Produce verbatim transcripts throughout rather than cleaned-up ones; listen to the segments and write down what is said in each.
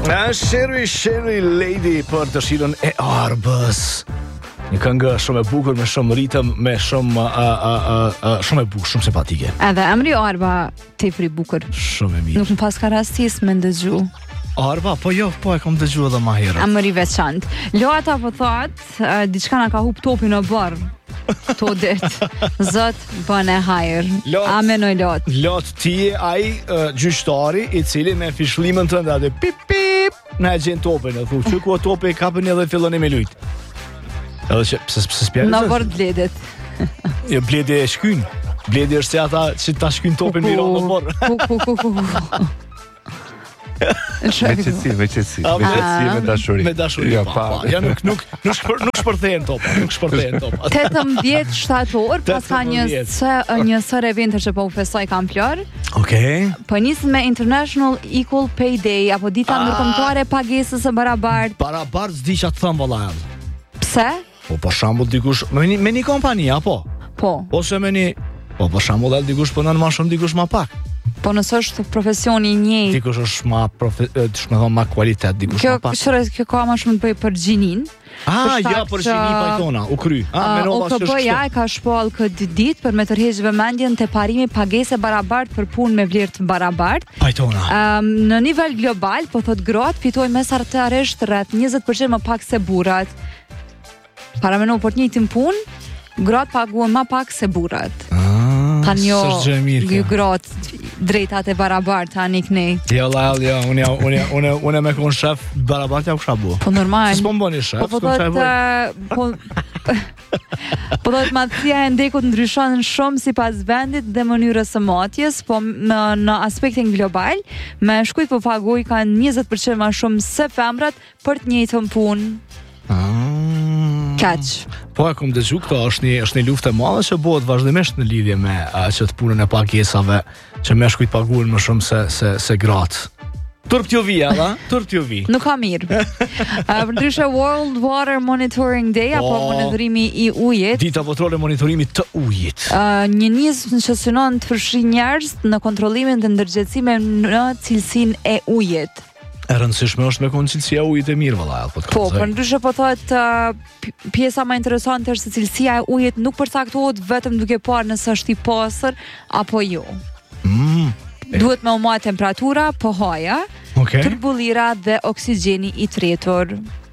A Sherry Sherry Lady për të shilën e Arbës. Një këngë shumë e bukur, me shumë ritëm, me shumë a, a, a, a, shumë e bukur, shumë simpatike. Edhe emri Arba tepër i bukur. Shumë e mirë. Nuk më pas ka rastis me ndëgju. Arba, po jo, po e kam dëgju edhe ma herët. Emri veçantë. Lota po thot, uh, diçka na ka hub topin në barr. To det. Zot bën e hajër. Amenoj lot. Lot ti je ai uh, gjyqtari i cili me fishlimën tënde atë pip pip na e gjen topin, e thu, çu ku topi e kapën edhe fillon me lut. Edhe që pse pse spjellë. Na vort bledet. Jo, bledi e shkyn. Bledi është se ata që ta shkyn topin me ronë në borë. Ku ku ku ku. Me qëtësi, me qëtësi, me qëtësi, me dashuri. Me dashuri, ja, pa, pa. Ja, nuk, nuk, nuk, shpër, nuk shpërthejnë topa, nuk shpërthejnë topa. tetëmbëdhjetë shtator, pas ka një së, një sër evente që po u festoj kamplor. Okej. Po nisë me International Equal Pay Day, apo dita ndërkombëtare pagesës së barabartë. Barabartë s'di që atë thëmë valla jam. Pse? Po, për shambull, dikush, me një, me një kompani, apo? Po. Ose me një, po, për shambull, edhe dikush punon ma shumë, dikush ma pak. Po nësë është profesioni i njëjtë. Dikush është ma profe, është me thonë ma kualitet, dikush kjo, ma pak. Kjo, kjo ka ma shumë të bëj për gjinin. Ah, ja, për gjinin pajtona, u kry. Ah, uh, o K B-ja e ka shpall këtë ditë për me tërheqë vëmendjen të parimi pagese barabart për punë me vlerë të barabart. Pajtona. Um, në nivel global, po thot gratë fitojnë mesatarisht rreth njëzet përqind më pak se burrat. Para menu për të njëjtin punë, gratë paguhen më pak se burrat. Kanë jo, jo gratë drejtat e barabart, tani kënej. Jo, lajl, jo, unë ja, unë ja, unë unë me kon shef barabart ja kusha bu. Po normal. S'po mboni shef, po po thot, po po thot madhësia e ndekut ndryshon shumë sipas vendit dhe mënyrës së matjes, po në, në aspektin global, me shkujt po paguaj kanë njëzet përqind më shumë se femrat për të njëjtën punë. Ah. Kaq. Po e kom dëgju këto, është një është një luftë e madhe që bëhet vazhdimisht në lidhje me që të punën e pagesave, që meshkujt paguhen më shumë se se se gratë. Turp t'ju vi, edhe? Turp t'ju vi. Nuk ka mirë. uh, Ndryshe World Water Monitoring Day, apo oh, monitorimi i ujit. Dita botërore monitorimit të ujit. Uh, një nismë që synon të përfshi njerëz në kontrollimin dhe ndërgjegjësimin në cilësinë e ujit. E rëndësishme është me konë cilësia ujit e mirë, vëlla, po të Po, për ndryshe po thot, uh, pjesa më interesante është se cilësia e ujit nuk përcaktohet vetëm duke parë nëse është i pastër apo jo. Mm, Duhet me u marrë temperatura, pH-ja, okay, turbullira dhe oksigjeni i tretur.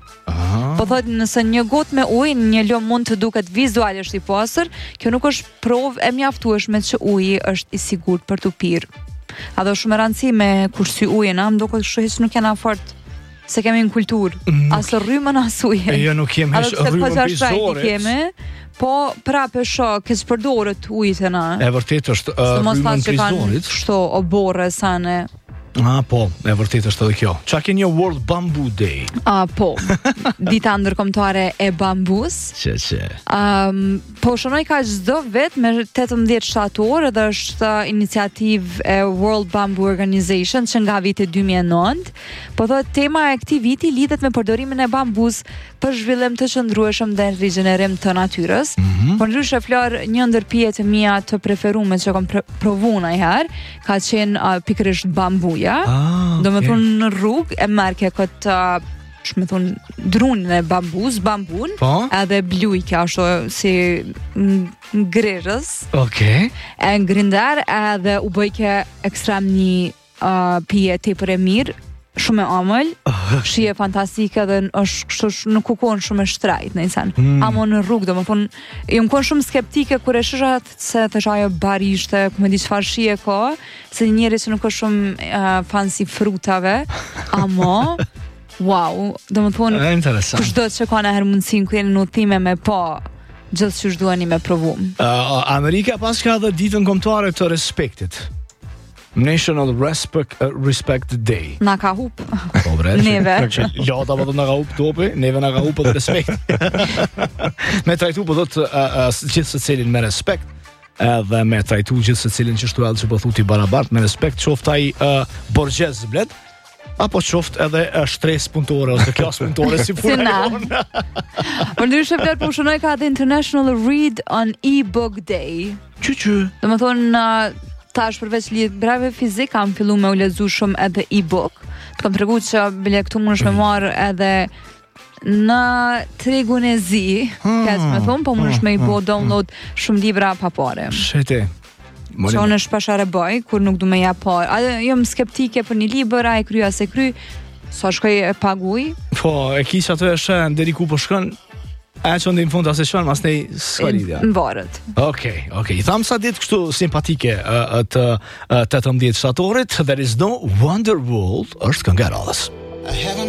Ah. Po thot, nëse një gotë me ujë, një lum mund të duket vizualisht i pastër, kjo nuk është provë e mjaftueshme që uji është i sigurt për të pirë. A do shumë e rëndësi me kur sy ujën, a më do këtë kështu heq nuk jena fort se kemi në kulturë, asë rrymën asë ujën. E jo nuk kemi heq rrymën pizoret. Po prapë shok, kësë përdorët ujët e na. E vërtet është uh, rrymën pizorit. Shto o borë sane. Ah, po, e vërtet është edhe kjo. Qa ke një World Bamboo Day? Ah, po, dita ndërkombëtare e bambus. Që, që. Um, po shënoj ka çdo vit me tetëmbëdhjetë shtator, edhe është iniciativë e World Bamboo Organization që nga viti dy mijë e nëntë. Po thot, tema e këtij viti lidhet me përdorimin e bambus për zhvillim të qëndrueshëm dhe rigjenerim të natyrës. Mm-hmm. Por ndryshe Flor, një ndër pijet e mia të preferuara që kam provuar ndonjëherë ka qenë uh, pikërisht bambuja. Ah, do me okay, thonë në rrugë e merke këtë uh, shme thonë drunin e bambus, bambun, po? Edhe blujke ashtu si ngrirës. Okay. E ngrinder edhe u bëjke ekstrem një uh, pije tepër e mirë, shumë e amël, shije fantastike dhe është kështu nuk u konë shumë e shtrejt, në insan. Mm. Amo në rrugë, do më thonë, jëmë konë shumë skeptike kur e shëshat se thësh ajo barishte, ku me di çfarë shije ko, se njeri që nuk është shumë uh, fan si frutave, amo, wow, do më thonë, kushdo që ka në herë mundësin ku jeni në udhime me po, gjithë që shduani me provum. Uh, Amerika pas ka dhe ditën kombëtare të respektit. National Respect, uh, Respect Day. Na ka hup. Po bre. Neve. Ljata po na ka hup topi, neve na ka hup edhe respekt. Me trajtu po do të uh, uh, gjithë secilin me respekt, edhe me trajtu gjithë secilin që shtuell që po thuti barabart me respekt, qoftë ai uh, borgjez blet, apo qoftë edhe uh, shtres punëtore ose klasë punëtore si puna jonë. Por ndryshe vlerë po shënoj ka dhe International Read on E-Book Day. Qy qy. Do më thonë uh, tash përveç librave fizik kam fillu me u lexu shumë edhe e-book. të kam tregu që bile këtu mundesh me marr edhe në tregun e zi, këtë me thonë, po mundesh me i bo download shumë libra pa pare. Shete. Që unë shpeshare bëj, kur nuk du me ja parë. A jam skeptike për një libër, a e kry, a se kry, sa shkoj e paguj. Po, e kisha të e shën, deri ku po shkën, e që ndë i më fund asë shkën, mas nej s'ka lidhja. Në varët. Okej, okej. I thamë sa ditë kështu simpatike uh, të uh, tetëmbëdhjetë shtatorit, There is no Wonder World, është këngë e radhës.